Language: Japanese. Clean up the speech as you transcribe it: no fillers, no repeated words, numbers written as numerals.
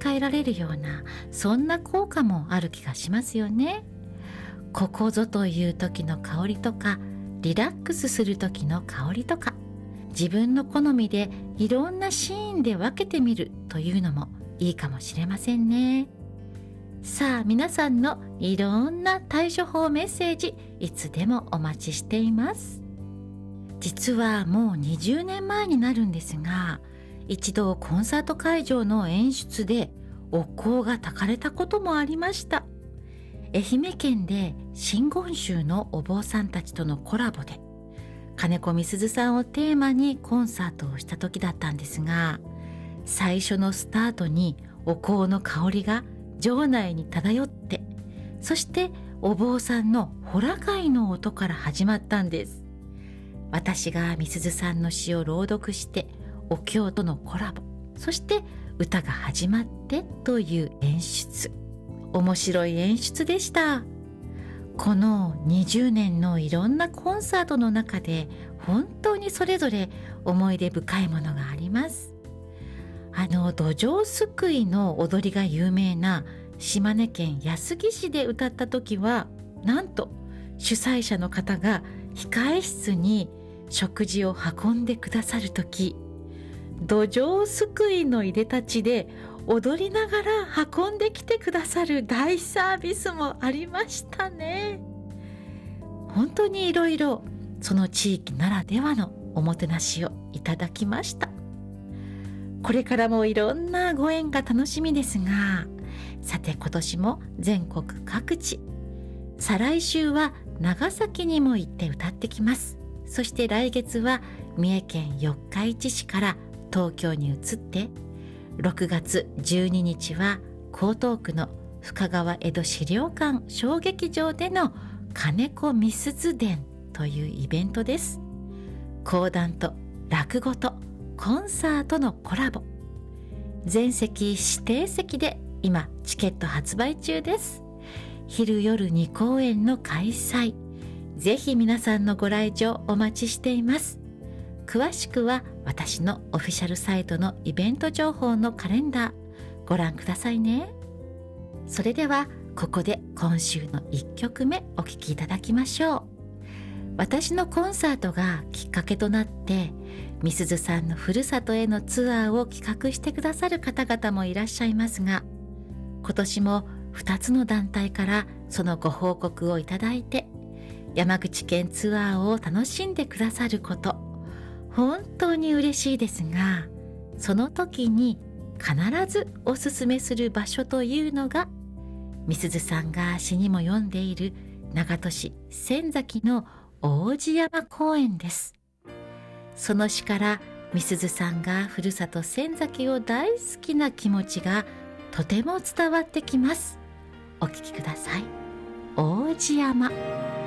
えられるような、そんな効果もある気がしますよね。ここぞという時の香りとか、リラックスする時の香りとか、自分の好みでいろんなシーンで分けてみるというのもいいかもしれませんね。さあ、皆さんのいろんな対処法メッセージ、いつでもお待ちしています。実はもう20年前になるんですが、一度コンサート会場の演出でお香が焚かれたこともありました。愛媛県で真言宗のお坊さんたちとのコラボで、金子みすずさんをテーマにコンサートをした時だったんですが、最初のスタートにお香の香りが場内に漂って、そしてお坊さんのホラ貝の音から始まったんです。私がみすずさんの詩を朗読してお経とのコラボ、そして歌が始まってという演出、面白い演出でした。この20年のいろんなコンサートの中で、本当にそれぞれ思い出深いものがあります。土壌すくいの踊りが有名な島根県安来市で歌った時は、なんと主催者の方が控え室に食事を運んでくださる時、土壌すくいのいでたちで踊りながら運んできてくださる大サービスもありましたね。本当にいろいろその地域ならではのおもてなしをいただきました。これからもいろんなご縁が楽しみですが、さて今年も全国各地、再来週は長崎にも行って歌ってきます。そして来月は三重県四日市市から東京に移って、6月12日は江東区の深川江戸資料館小劇場での金子みすず伝というイベントです。講談と落語とコンサートのコラボ、全席指定席で今チケット発売中です。昼夜2公演の開催、ぜひ皆さんのご来場お待ちしています。詳しくは私のオフィシャルサイトのイベント情報のカレンダーご覧くださいね。それではここで今週の1曲目お聴きいただきましょう。私のコンサートがきっかけとなってみすずさんのふるさとへのツアーを企画してくださる方々もいらっしゃいますが、今年も2つの団体からそのご報告をいただいて、山口県ツアーを楽しんでくださること、本当に嬉しいですが、その時に必ずおすすめする場所というのが、みすずさんが詩にも読んでいる長門市仙崎の王子山公園です。その詩からみすずさんがふるさと仙崎を大好きな気持ちがとても伝わってきます。お聞きください。王子山。